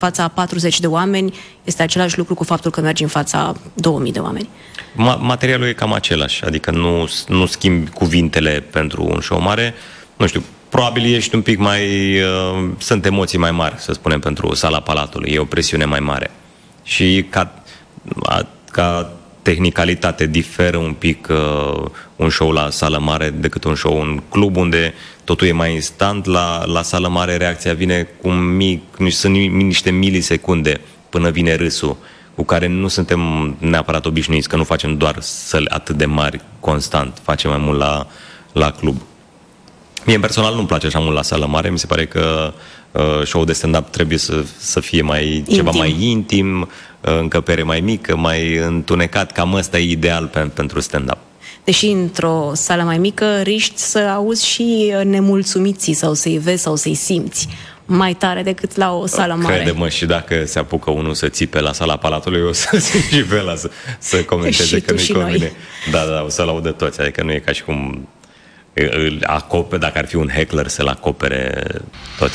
fața 40 de oameni este același lucru cu faptul că mergi în fața 2000 de oameni. Materialul e cam același, adică nu schimbi cuvintele pentru un show mare. Nu știu, probabil ești un pic mai... sunt emoții mai mari, să spunem, pentru Sala Palatului. E o presiune mai mare. Și ca tehnicalitate diferă un pic un show la sală mare decât un show în club, unde totul e mai instant. La sală mare reacția vine cu sunt niște milisecunde până vine râsul, cu care nu suntem neapărat obișnuiți, că nu facem doar săli atât de mari constant, facem mai mult la club. Mie personal nu-mi place așa mult la sală mare, mi se pare că show-ul de stand-up trebuie să fie ceva mai intim, încăpere mai mică, mai întunecat, cam ăsta e ideal pentru stand-up. Deși într-o sală mai mică riști să auzi și nemulțumiții sau să-i vezi sau să-i simți mai tare decât la o sală mare. Crede-mă, și dacă se apucă unul să țipe la Sala Palatului, o să zic și pe ăla să comenteze că nu-i convine. Da, o să-l audă toți, adică nu e ca și cum îl acopere, dacă ar fi un heckler, să-l acopere toți.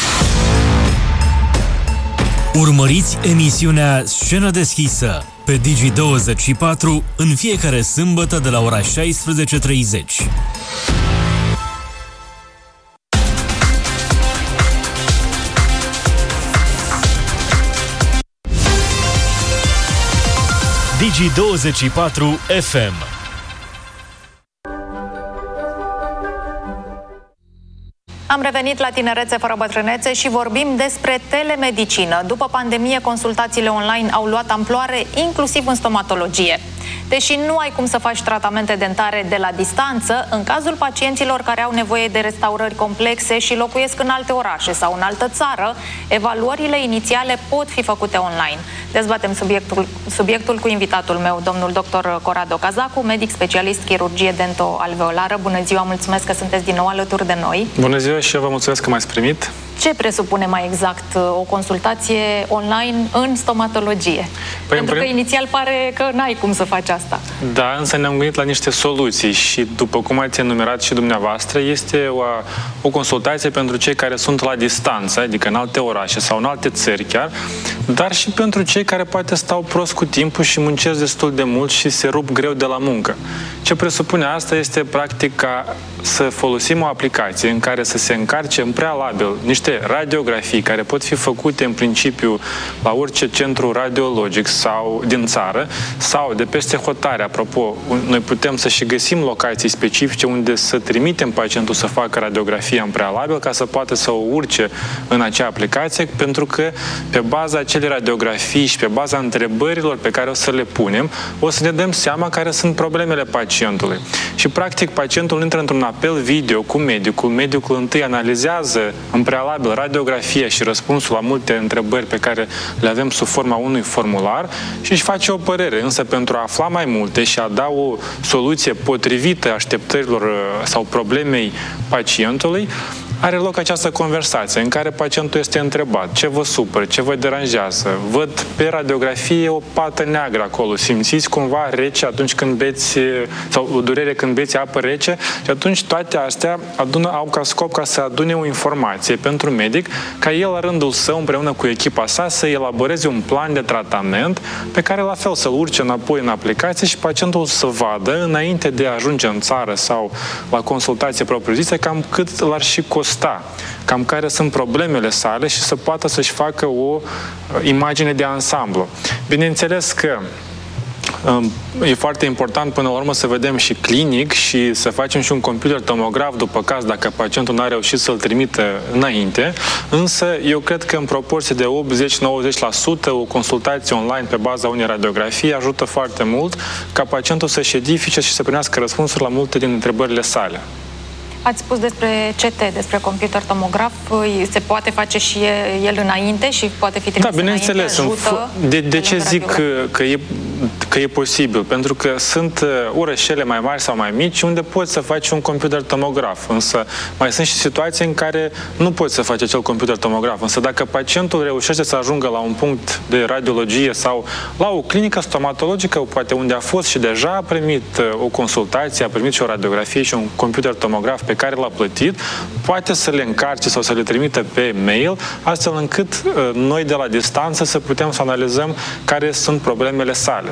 Urmăriți emisiunea Scenă Deschisă pe Digi24 în fiecare sâmbătă de la ora 16:30. Digi24 FM. Am revenit la Tinerețe fără bătrânețe și vorbim despre telemedicină. După pandemie, consultațiile online au luat amploare, inclusiv în stomatologie. Deși nu ai cum să faci tratamente dentare de la distanță, în cazul pacienților care au nevoie de restaurări complexe și locuiesc în alte orașe sau în altă țară, evaluările inițiale pot fi făcute online. Dezbatem subiectul cu invitatul meu, domnul dr. Corrado Cazacu, medic specialist chirurgie dento-alveolară. Bună ziua, mulțumesc că sunteți din nou alături de noi. Bună ziua și eu vă mulțumesc că m-ați primit. Ce presupune mai exact o consultație online în stomatologie? Pentru că inițial pare că n-ai cum să faci asta. Da, însă ne-am gândit la niște soluții și, după cum ați enumerat și dumneavoastră, este o consultație pentru cei care sunt la distanță, adică în alte orașe sau în alte țări chiar, dar și pentru cei care poate stau prost cu timpul și muncesc destul de mult și se rup greu de la muncă. Ce presupune asta este, practic, ca să folosim o aplicație în care să se încarce în prealabil niște radiografii care pot fi făcute în principiu la orice centru radiologic sau din țară sau de peste hotare. Apropo, noi putem să și găsim locații specifice unde să trimitem pacientul să facă radiografia în prealabil ca să poată să o urce în acea aplicație, pentru că pe baza acelei radiografii și pe baza întrebărilor pe care o să le punem, o să ne dăm seama care sunt problemele pacientului. Și practic pacientul intră într-un apel video cu medicul. Medicul întâi analizează în prealabil radiografia și răspunsul la multe întrebări pe care le avem sub forma unui formular și își face o părere. Însă pentru a afla mai multe și a da o soluție potrivită așteptărilor sau problemei pacientului, are loc această conversație în care pacientul este întrebat: ce vă supără, ce vă deranjează? Văd pe radiografie o pată neagră acolo, simțiți cumva rece atunci când beți, sau o durere când beți apă rece? Și atunci toate astea au ca scop ca să adune o informație pentru medic, ca el la rândul său, împreună cu echipa sa, să elaboreze un plan de tratament pe care la fel să-l urce înapoi în aplicație și pacientul să vadă, înainte de a ajunge în țară sau la consultație propriu-zisă, cam cât l-ar și costa, cam care sunt problemele sale și să poată să-și facă o imagine de ansamblu. Bineînțeles că e foarte important până la urmă să vedem și clinic și să facem și un computer tomograf după caz dacă pacientul n-a reușit să-l trimită înainte, însă eu cred că în proporție de 80-90% o consultație online pe baza unei radiografii ajută foarte mult ca pacientul să-și edifice și să primească răspunsuri la multe din întrebările sale. Ați spus despre CT, despre computer tomograf. Se poate face și el înainte și poate fi trimis bineînțeles. înainte? De ce zic că e că e posibil, pentru că sunt orășele mai mari sau mai mici unde poți să faci un computer tomograf, însă mai sunt și situații în care nu poți să faci acel computer tomograf, însă dacă pacientul reușește să ajungă la un punct de radiologie sau la o clinică stomatologică, poate unde a fost și deja a primit o consultație, a primit și o radiografie și un computer tomograf pe care l-a plătit, poate să le încarce sau să le trimită pe mail, astfel încât noi de la distanță să putem să analizăm care sunt problemele sale.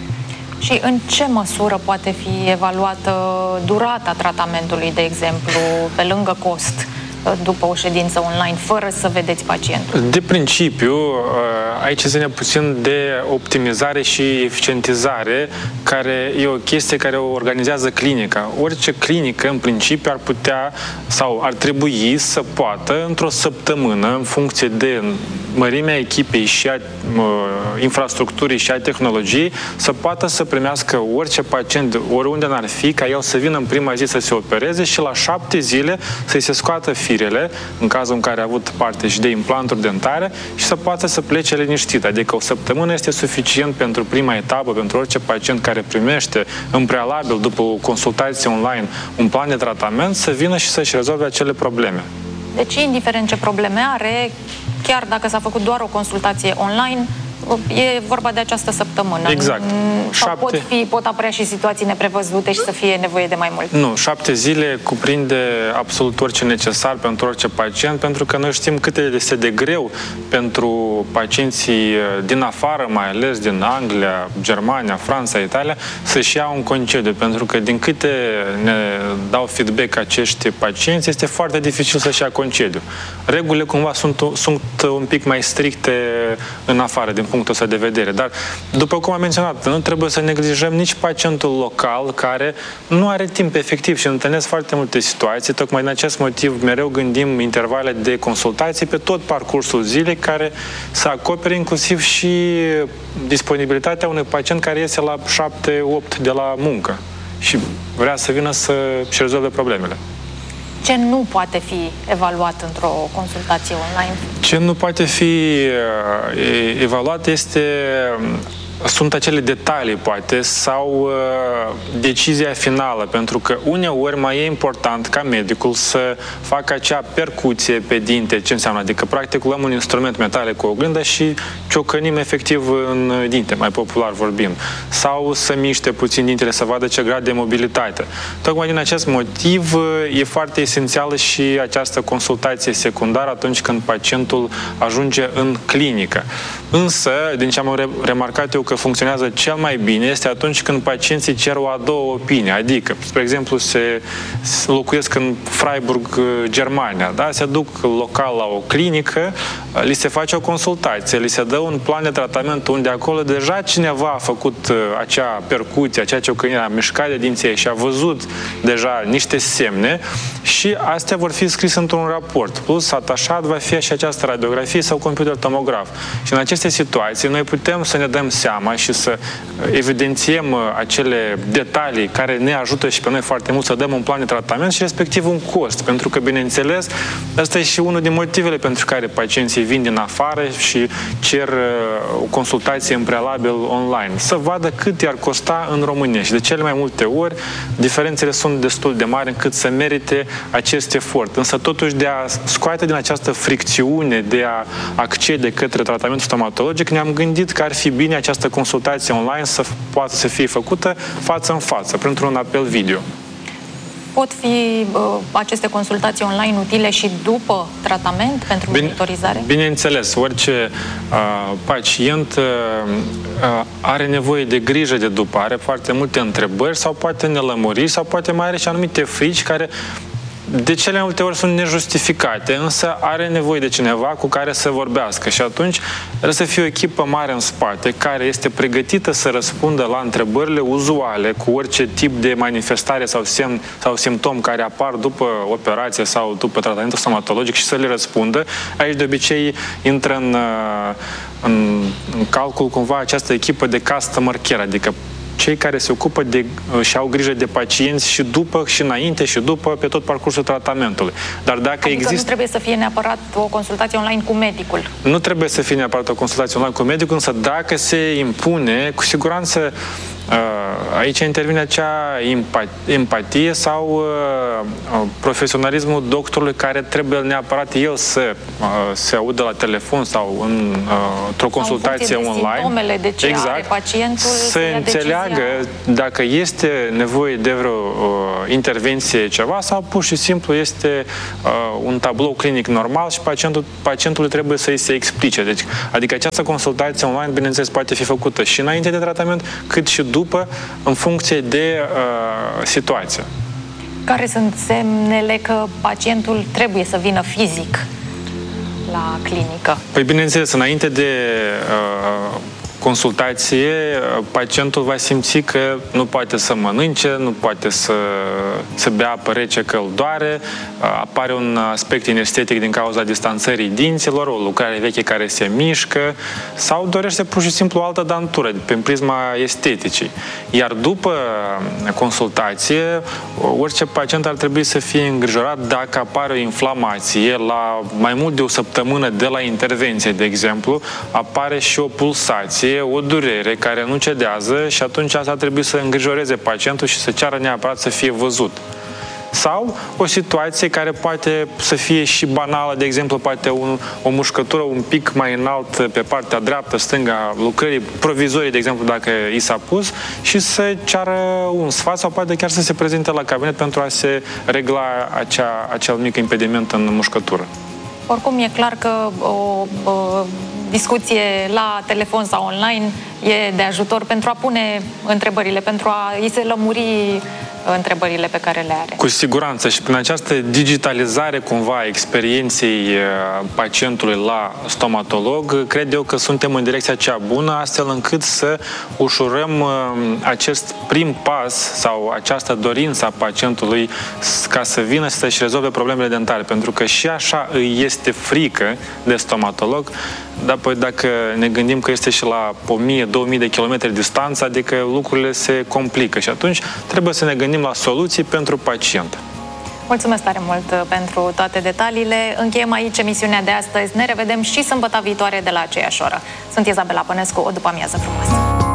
Și în ce măsură poate fi evaluată durata tratamentului, de exemplu, pe lângă cost, după o ședință online, fără să vedeți pacientul? De principiu, aici ține puțin de optimizare și eficientizare, care e o chestie care o organizează clinica. Orice clinică, în principiu, ar putea sau ar trebui să poată, într-o săptămână, în funcție de mărimea echipei și a infrastructurii și a tehnologiei, să poată să primească orice pacient, oriunde n-ar fi, ca el să vină în prima zi să se opereze și la 7 zile să-i se scoată firele, în cazul în care a avut parte și de implanturi dentare, și să poată să plece liniștit. Adică o săptămână este suficient pentru prima etapă, pentru orice pacient care primește în prealabil, după o consultație online, un plan de tratament, să vină și să-și rezolve acele probleme. Deci, indiferent ce probleme are, chiar dacă s-a făcut doar o consultație online, e vorba de această săptămână. Exact. Sau pot apărea și situații neprevăzute și să fie nevoie de mai mult. Nu, 7 zile cuprinde absolut orice necesar pentru orice pacient, pentru că noi știm cât este de greu pentru pacienții din afară, mai ales din Anglia, Germania, Franța, Italia, să-și ia un concediu, pentru că din câte ne dau feedback acești pacienți, este foarte dificil să-și ia concediu. Regulile cumva sunt un pic mai stricte în afară, din punctul ăsta de vedere. Dar, după cum am menționat, nu trebuie să neglijăm nici pacientul local care nu are timp efectiv și întâlnesc foarte multe situații. Tocmai din acest motiv mereu gândim intervale de consultații pe tot parcursul zilei care să acopere inclusiv și disponibilitatea unui pacient care iese la 7-8 de la muncă și vrea să vină să-și rezolve problemele. Ce nu poate fi evaluat într-o consultație online? Ce nu poate fi evaluat sunt acele detalii, poate, sau decizia finală, pentru că uneori mai e important ca medicul să facă acea percuție pe dinte, ce înseamnă, adică practic luăm un instrument metalic cu oglindă și ciocănim efectiv în dinte, mai popular vorbind, sau să miște puțin dintele, să vadă ce grad de mobilitate. Tocmai din acest motiv e foarte esențială și această consultație secundară atunci când pacientul ajunge în clinică. Însă, din ce am remarcat eu că funcționează cel mai bine este atunci când pacienții cer o a doua opinie, adică, spre exemplu, se locuiesc în Freiburg, Germania, da? Se duc local la o clinică, li se face o consultație, li se dă un plan de tratament unde acolo deja cineva a făcut acea percuție, acea ciocănire, a mișcat de dinții și a văzut deja niște semne și astea vor fi scrise într-un raport. Plus, atașat va fi și această radiografie sau computer tomograf. Și în aceste situații noi putem să ne dăm seama și să evidențiem acele detalii care ne ajută și pe noi foarte mult să dăm un plan de tratament și respectiv un cost. Pentru că, bineînțeles, ăsta e și unul din motivele pentru care pacienții vin din afară și cer o consultație în prealabil online. Să vadă cât i-ar costa în România. Și de cele mai multe ori, diferențele sunt destul de mari încât să merite acest efort. Însă, totuși, de a scoate din această fricțiune de a accede către tratamentul stomatologic, ne-am gândit că ar fi bine această consultație online să poată să fie făcută față în față, printr-un apel video. Pot fi aceste consultații online utile și după tratament pentru monitorizare? Bineînțeles, orice pacient are nevoie de grijă de după, are foarte multe întrebări sau poate nelămuriri sau poate mai are și anumite frici care de cele mai multe ori sunt nejustificate, însă are nevoie de cineva cu care să vorbească și atunci trebuie să fie o echipă mare în spate care este pregătită să răspundă la întrebările uzuale cu orice tip de manifestare sau semn sau simptom care apar după operație sau după tratamentul stomatologic și să le răspundă. Aici de obicei intră în calcul cumva această echipă de customer care, adică cei care se ocupă și au grijă de pacienți și după, și înainte, și după, pe tot parcursul tratamentului. Dar dacă nu trebuie să fie neapărat o consultație online cu medicul. Nu trebuie să fie neapărat o consultație online cu medicul, însă dacă se impune, cu siguranță aici intervine acea empatie sau profesionalismul doctorului, care trebuie neapărat el să se audă la telefon sau într-o consultație online. De ce are pacientul, să înțeleagă dacă este nevoie de vreo intervenție ceva sau pur și simplu este un tablou clinic normal și pacientului trebuie să îi se explice. Deci, adică această consultație online, bineînțeles, poate fi făcută și înainte de tratament, cât și după, în funcție de situație. Care sunt semnele că pacientul trebuie să vină fizic la clinică? Păi, bineînțeles, înainte de consultație, pacientul va simți că nu poate să mănânce, nu poate să bea apă rece că îl doare, apare un aspect inestetic din cauza distanțării dinților, o lucrare veche care se mișcă sau dorește pur și simplu o altă dantură prin prisma esteticii. Iar după consultație, orice pacient ar trebui să fie îngrijorat dacă apare o inflamație la mai mult de o săptămână de la intervenție, de exemplu, apare și o pulsație, o durere care nu cedează și atunci asta trebuie să îngrijoreze pacientul și să ceară neapărat să fie văzut. Sau o situație care poate să fie și banală, de exemplu, poate o mușcătură un pic mai înalt pe partea dreaptă, stânga lucrării provizorii, de exemplu, dacă i s-a pus, și să ceară un sfat sau poate chiar să se prezinte la cabinet pentru a se regla acel mic impediment în mușcătură. Oricum, e clar că o discuție la telefon sau online e de ajutor pentru a pune întrebările, pentru a îi se lămuri întrebările pe care le are. Cu siguranță, și prin această digitalizare cumva a experienței pacientului la stomatolog, cred eu că suntem în direcția cea bună, astfel încât să ușurăm acest prim pas sau această dorință a pacientului ca să vină să-și rezolve problemele dentare, pentru că și așa îi este frică de stomatolog, dar apoi dacă ne gândim că este și la 1000-2000 de kilometri distanță, adică lucrurile se complică și atunci trebuie să ne gândim la soluții pentru pacient. Mulțumesc tare mult pentru toate detaliile. Încheiem aici emisiunea de astăzi. Ne revedem și sâmbătă viitoare de la aceeași oră. Sunt Izabela Pănescu, o după-amiază frumoasă!